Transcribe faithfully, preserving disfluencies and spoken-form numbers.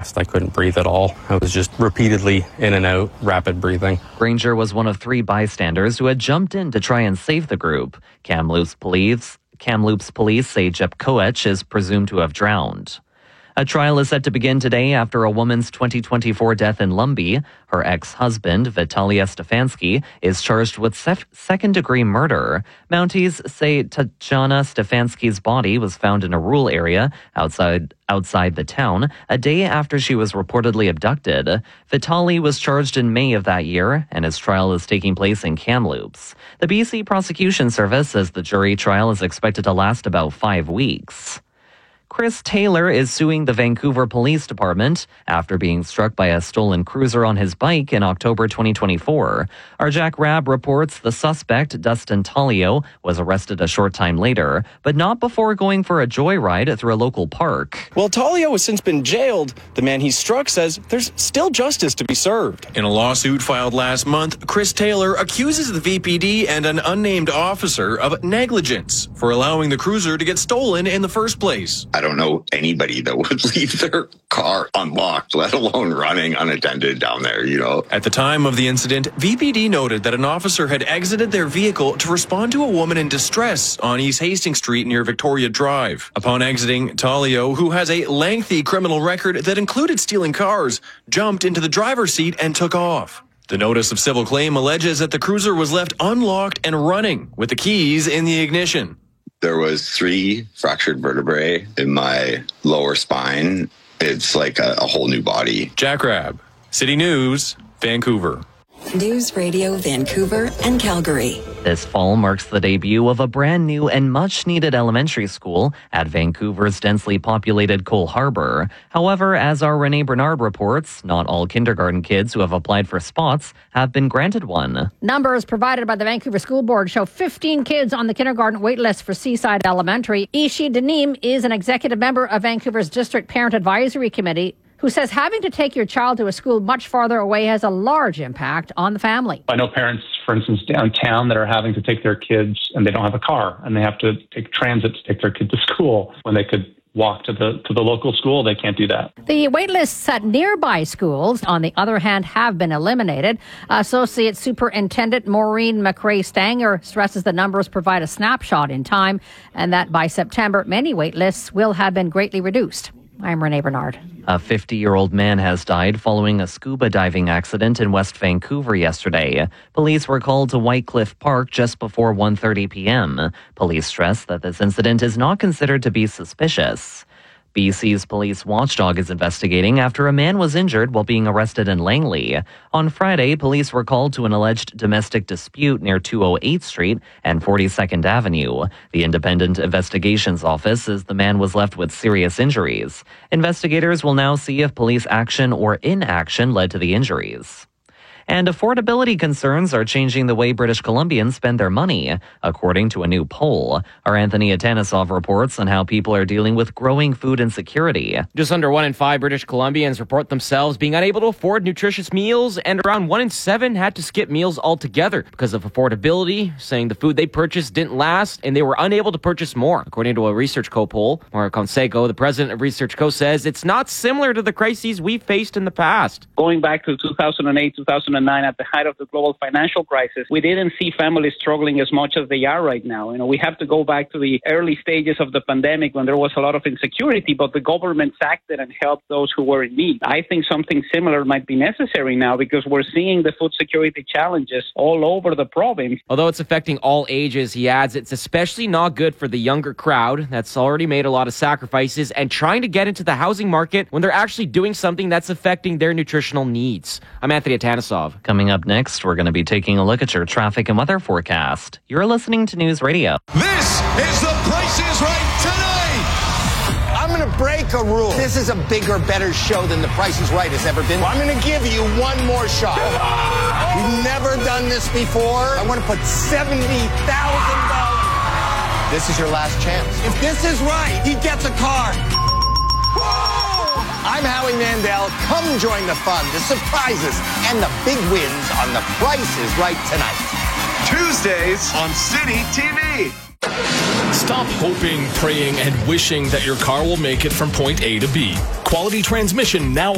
fast. I couldn't breathe at all. I was just repeatedly in and out, rapid breathing. Granger was one of three bystanders who had jumped in to try and save the group. Kamloops police, Kamloops police say Jep Koech is presumed to have drowned. A trial is set to begin today after a woman's twenty twenty-four death in Lumbee. Her ex-husband, Vitalia Stefanski, is charged with sef- second-degree murder. Mounties say Tatjana Stefanski's body was found in a rural area outside outside the town a day after she was reportedly abducted. Vitali was charged in May of that year, and his trial is taking place in Kamloops. The B C Prosecution Service says the jury trial is expected to last about five weeks. Chris Taylor is suing the Vancouver Police Department after being struck by a stolen cruiser on his bike in October twenty twenty-four. Our Jack Rabb reports the suspect, Dustin Talio, was arrested a short time later, but not before going for a joyride through a local park. Well, Talio has since been jailed. The man he struck says there's still justice to be served. In a lawsuit filed last month, Chris Taylor accuses the V P D and an unnamed officer of negligence for allowing the cruiser to get stolen in the first place. I don't know anybody that would leave their car unlocked, let alone running unattended down there, you know. At the time of the incident, V P D noted that an officer had exited their vehicle to respond to a woman in distress on East Hastings Street near Victoria Drive. Upon exiting, Talio, who has a lengthy criminal record that included stealing cars, jumped into the driver's seat and took off. The notice of civil claim alleges that the cruiser was left unlocked and running with the keys in the ignition. There was three fractured vertebrae in my lower spine. It's like a, a whole new body. Jack Rabb, City News, Vancouver. News Radio Vancouver and Calgary. This fall marks the debut of a brand new and much needed elementary school at Vancouver's densely populated Cole Harbour. However, as our Renee Bernard reports, not all kindergarten kids who have applied for spots have been granted one. Numbers provided by the Vancouver School Board show fifteen kids on the kindergarten waitlist for Seaside Elementary. Ishi Danim is an executive member of Vancouver's District Parent Advisory Committee, who says having to take your child to a school much farther away has a large impact on the family. I know parents, for instance, downtown that are having to take their kids and they don't have a car and they have to take transit to take their kid to school when they could walk to the to the local school. They can't do that. The wait lists at nearby schools, on the other hand, have been eliminated. Associate Superintendent Maureen McRae-Stanger stresses the numbers provide a snapshot in time and that by September, many wait lists will have been greatly reduced. I'm Renee Bernard. A fifty-year-old man has died following a scuba diving accident in West Vancouver yesterday. Police were called to White Cliff Park just before one thirty p.m. Police stress that this incident is not considered to be suspicious. B C's police watchdog is investigating after a man was injured while being arrested in Langley. On Friday, police were called to an alleged domestic dispute near two oh eighth Street and forty-second Avenue. The Independent Investigations Office says the man was left with serious injuries. Investigators will now see if police action or inaction led to the injuries. And affordability concerns are changing the way British Columbians spend their money, according to a new poll. Our Anthony Atanisov reports on how people are dealing with growing food insecurity. Just under one in five British Columbians report themselves being unable to afford nutritious meals, and around one in seven had to skip meals altogether because of affordability, saying the food they purchased didn't last and they were unable to purchase more. According to a Research Co poll, Maura Conseco, the president of Research Co, says it's not similar to the crises we've faced in the past. Going back to two thousand eight, two thousand nine, at the height of the global financial crisis, we didn't see families struggling as much as they are right now. You know, we have to go back to the early stages of the pandemic when there was a lot of insecurity, but the government acted and helped those who were in need. I think something similar might be necessary now because we're seeing the food security challenges all over the province. Although it's affecting all ages, he adds it's especially not good for the younger crowd that's already made a lot of sacrifices and trying to get into the housing market when they're actually doing something that's affecting their nutritional needs. I'm Anthony Atanisov. Coming up next, we're going to be taking a look at your traffic and weather forecast. You're listening to News Radio. This is The Price is Right tonight. I'm going to break a rule. This is a bigger, better show than The Price is Right has ever been. Well, I'm going to give you one more shot. You've never done this before. I want to put seventy thousand dollars. This is your last chance. If this is right, he gets a car. I'm Howie Mandel. Come join the fun, the surprises, and the big wins on The Price is Right tonight. Tuesdays on City T V. Stop hoping, praying, and wishing that your car will make it from point A to B. Quality Transmission now